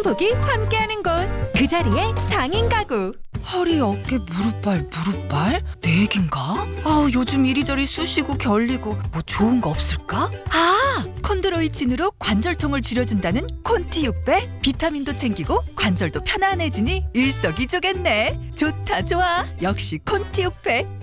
한폭이 함께하는 곳, 그 자리에 장인 가구. 허리, 어깨, 무릎발? 내 얘긴가? 아우, 요즘 이리저리 쑤시고 결리고 뭐 좋은 거 없을까? 아! 콘드로이친으로 관절통을 줄여준다는 콘티 600. 비타민도 챙기고 관절도 편안해지니 일석이조겠네. 좋다, 좋아. 역시 콘티 600.